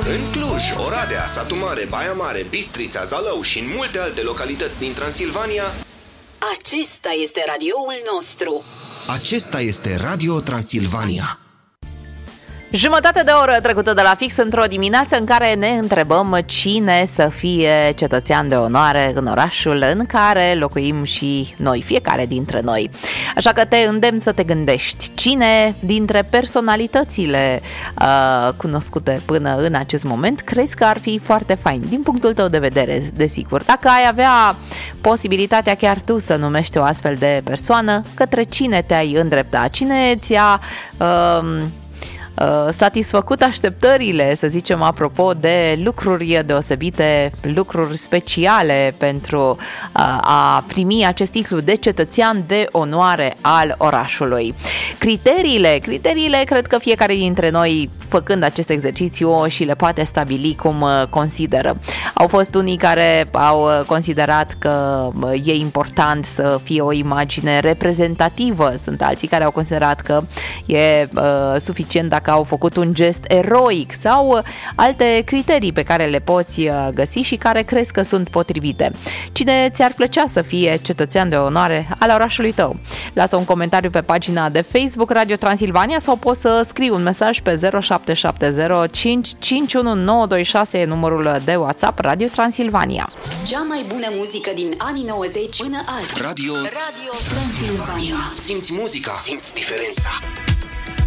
În Cluj, Oradea, Satu Mare, Baia Mare, Bistrița, Zalău și în multe alte localități din Transilvania. Acesta este radioul nostru. Acesta este Radio Transilvania. Jumătate de oră trecută de la fix într-o dimineață în care ne întrebăm cine să fie cetățean de onoare în orașul în care locuim și noi, fiecare dintre noi. Așa că te îndemn să te gândești cine dintre personalitățile cunoscute până în acest moment crezi că ar fi foarte fain, din punctul tău de vedere, desigur. Dacă ai avea posibilitatea chiar tu să numești o astfel de persoană, către cine te-ai îndrepta? Cine ți-a satisfăcut așteptările, să zicem, apropo de lucruri deosebite, lucruri speciale pentru a primi acest titlu de cetățean de onoare al orașului. Criteriile, cred că fiecare dintre noi, făcând acest exercițiu, și le poate stabili cum consideră. Au fost unii care au considerat că e important să fie o imagine reprezentativă, sunt alții care au considerat că e suficient dacă au făcut un gest eroic sau alte criterii pe care le poți găsi și care crezi că sunt potrivite. Cine ți-ar plăcea să fie cetățean de onoare al orașului tău? Lasă un comentariu pe pagina de Facebook Radio Transilvania sau poți să scrii un mesaj pe 0770 551926, numărul de WhatsApp Radio Transilvania. Cea mai bună muzică din anii 90 până azi. Radio Transilvania. Simți muzica, simți diferența.